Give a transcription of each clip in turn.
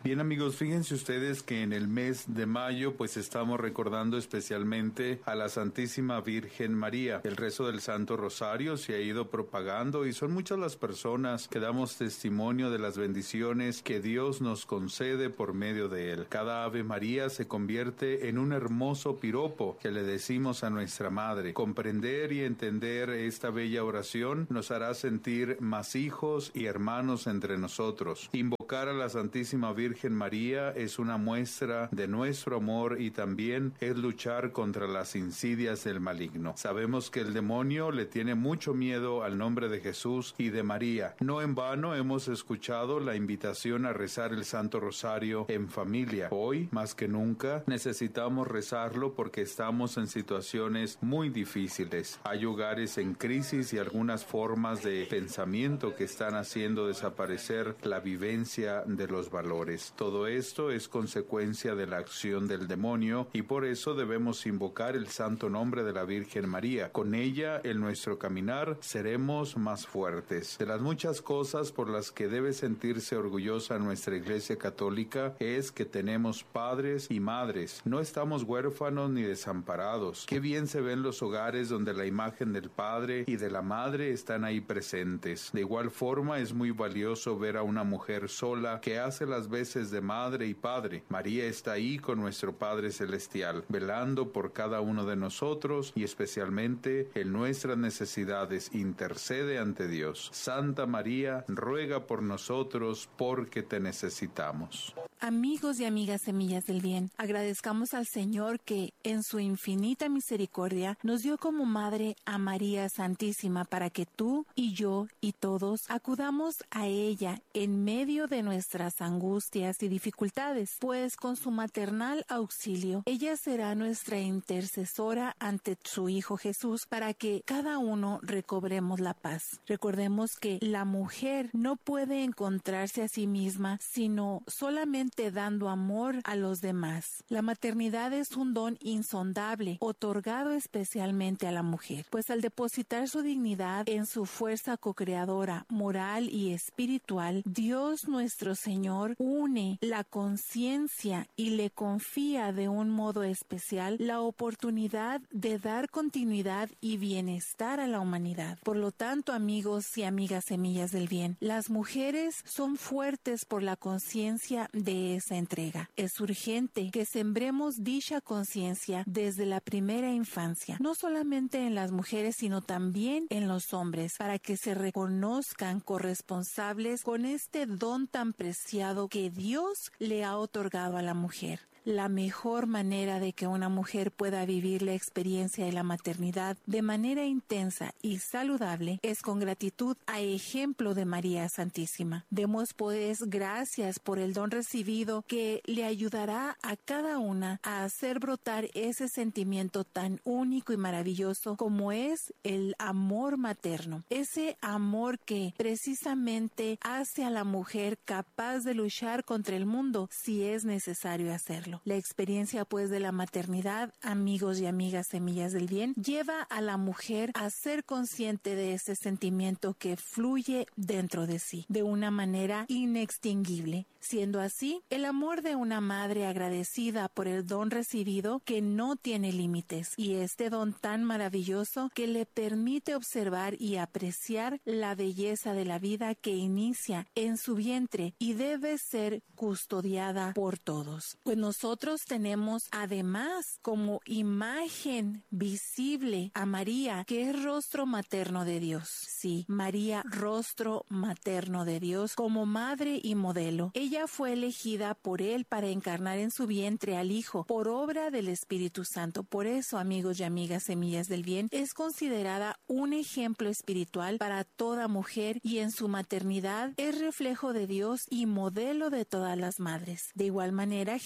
Bien, amigos, fíjense ustedes que en el mes de mayo pues estamos recordando especialmente a la Santísima Virgen María. El rezo del Santo Rosario se ha ido propagando y son muchas las personas que damos testimonio de las bendiciones que Dios nos concede por medio de él. Cada Ave María se convierte en un hermoso piropo que le decimos a nuestra Madre. Comprender y entender esta bella oración nos hará sentir más hijos y hermanos entre nosotros. Invocar a la Santísima Virgen María es una muestra de nuestro amor y también es luchar contra las insidias del maligno. Sabemos que el demonio le tiene mucho miedo al nombre de Jesús y de María. No en vano hemos escuchado la invitación a rezar el Santo Rosario en familia. Hoy, más que nunca, necesitamos rezarlo porque estamos en situaciones muy difíciles. Hay hogares en crisis y algunas formas de pensamiento que están haciendo desaparecer la vivencia de los valores. Todo esto es consecuencia de la acción del demonio y por eso debemos invocar el santo nombre de la Virgen María. Con ella, en nuestro caminar, seremos más fuertes. De las muchas cosas por las que debe sentirse orgullosa nuestra Iglesia Católica es que tenemos padres y madres. No estamos huérfanos ni desamparados. Qué bien se ven los hogares donde la imagen del padre y de la madre están ahí presentes. De igual forma, es muy valioso ver a una mujer sola que hace las veces de madre y padre. María está ahí con nuestro Padre Celestial, velando por cada uno de nosotros y especialmente en nuestras necesidades. Intercede ante Dios. Santa María, ruega por nosotros porque te necesitamos. Amigos y amigas Semillas del Bien, agradezcamos al Señor que en su infinita misericordia nos dio como madre a María Santísima para que tú y yo y todos acudamos a ella en medio de nuestras angustias y dificultades, pues con su maternal auxilio, ella será nuestra intercesora ante su Hijo Jesús para que cada uno recobremos la paz. Recordemos que la mujer no puede encontrarse a sí misma, sino solamente dando amor a los demás. La maternidad es un don insondable, otorgado especialmente a la mujer, pues al depositar su dignidad en su fuerza cocreadora, moral y espiritual, Dios nuestro Señor une la conciencia y le confía de un modo especial la oportunidad de dar continuidad y bienestar a la humanidad. Por lo tanto, amigos y amigas Semillas del Bien, las mujeres son fuertes por la conciencia de esa entrega. Es urgente que sembremos dicha conciencia desde la primera infancia, no solamente en las mujeres, sino también en los hombres, para que se reconozcan corresponsables con este don tan preciado que Dios le ha otorgado a la mujer. La mejor manera de que una mujer pueda vivir la experiencia de la maternidad de manera intensa y saludable es con gratitud a ejemplo de María Santísima. Demos pues gracias por el don recibido que le ayudará a cada una a hacer brotar ese sentimiento tan único y maravilloso como es el amor materno. Ese amor que precisamente hace a la mujer capaz de luchar contra el mundo si es necesario hacerlo. La experiencia pues de la maternidad, amigos y amigas Semillas del Bien, lleva a la mujer a ser consciente de ese sentimiento que fluye dentro de sí, de una manera inextinguible. Siendo así, el amor de una madre agradecida por el don recibido que no tiene límites, y este don tan maravilloso que le permite observar y apreciar la belleza de la vida que inicia en su vientre y debe ser custodiada por todos. Pues nosotros tenemos además como imagen visible a María, que es rostro materno de Dios. Sí, María, rostro materno de Dios, como madre y modelo. Ella fue elegida por Él para encarnar en su vientre al Hijo, por obra del Espíritu Santo. Por eso, amigos y amigas Semillas del Bien, es considerada un ejemplo espiritual para toda mujer y en su maternidad es reflejo de Dios y modelo de todas las madres. De igual manera, Jesús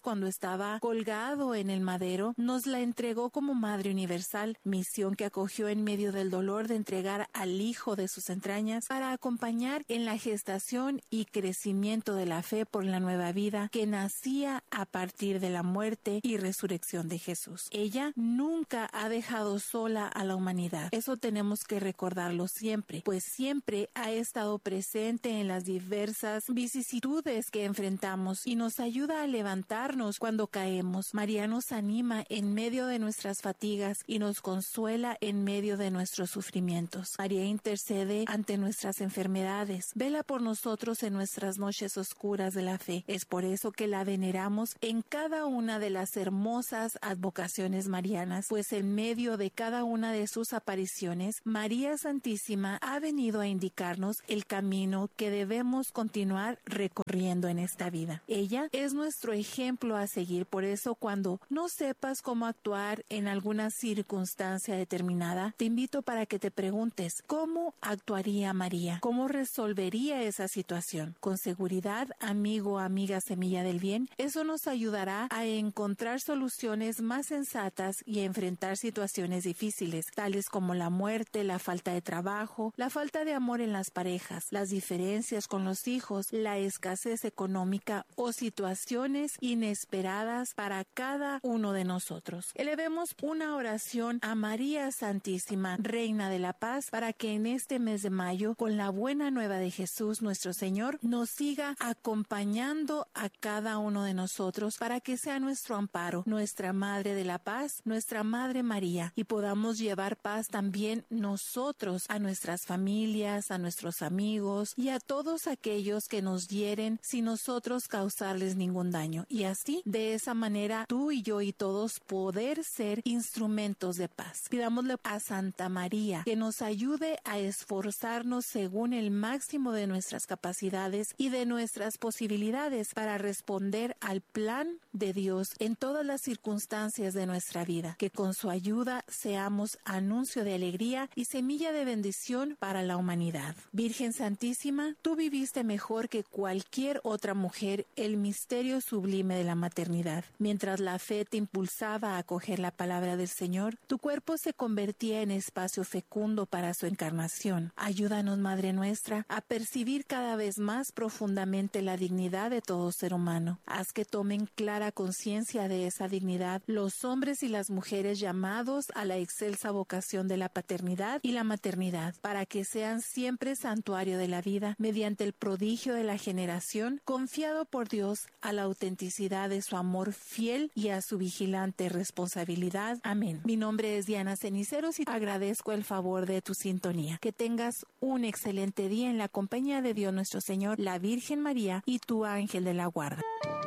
cuando estaba colgado en el madero, nos la entregó como Madre Universal, misión que acogió en medio del dolor de entregar al Hijo de sus entrañas para acompañar en la gestación y crecimiento de la fe por la nueva vida que nacía a partir de la muerte y resurrección de Jesús. Ella nunca ha dejado sola a la humanidad. Eso tenemos que recordarlo siempre, pues siempre ha estado presente en las diversas vicisitudes que enfrentamos y nos ayuda a levantarnos cuando caemos. María nos anima en medio de nuestras fatigas y nos consuela en medio de nuestros sufrimientos. María intercede ante nuestras enfermedades, vela por nosotros en nuestras noches oscuras de la fe. Es por eso que la veneramos en cada una de las hermosas advocaciones marianas, pues en medio de cada una de sus apariciones, María Santísima ha venido a indicarnos el camino que debemos continuar recorriendo en esta vida. Ella es nuestro ejemplo a seguir, por eso cuando no sepas cómo actuar en alguna circunstancia determinada, te invito para que te preguntes, ¿cómo actuaría María? ¿Cómo resolvería esa situación? Con seguridad, amigo o amiga semilla del bien, eso nos ayudará a encontrar soluciones más sensatas y a enfrentar situaciones difíciles, tales como la muerte, la falta de trabajo, la falta de amor en las parejas, las diferencias con los hijos, la escasez económica o situaciones inesperadas para cada uno de nosotros. Elevemos una oración a María Santísima, Reina de la Paz, para que en este mes de mayo, con la buena nueva de Jesús nuestro Señor, nos siga acompañando a cada uno de nosotros para que sea nuestro amparo, nuestra Madre de la Paz, nuestra Madre María, y podamos llevar paz también nosotros a nuestras familias, a nuestros amigos y a todos aquellos que nos hieren sin nosotros causarles ningún daño. Y así, de esa manera, tú y yo y todos poder ser instrumentos de paz. Pidámosle a Santa María que nos ayude a esforzarnos según el máximo de nuestras capacidades y de nuestras posibilidades para responder al plan de Dios en todas las circunstancias de nuestra vida. Que con su ayuda seamos anuncio de alegría y semilla de bendición para la humanidad. Virgen Santísima, tú viviste mejor que cualquier otra mujer el misterio sublime de la maternidad. Mientras la fe te impulsaba a acoger la palabra del Señor, tu cuerpo se convertía en espacio fecundo para su encarnación. Ayúdanos, Madre nuestra, a percibir cada vez más profundamente la dignidad de todo ser humano. Haz que tomen clara conciencia de esa dignidad los hombres y las mujeres llamados a la excelsa vocación de la paternidad y la maternidad, para que sean siempre santuario de la vida mediante el prodigio de la generación, confiado por Dios a la autenticidad de su amor fiel y a su vigilante responsabilidad. Amén. Mi nombre es Diana Ceniceros y agradezco el favor de tu sintonía. Que tengas un excelente día en la compañía de Dios nuestro Señor, la Virgen María y tu ángel de la guarda.